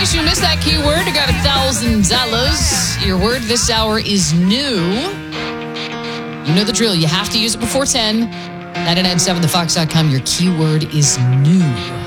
case you missed that keyword, you got $1,000. Your word this hour is new. You know the drill. You have to use it before 10. 99.7thefox.com. Your keyword is new.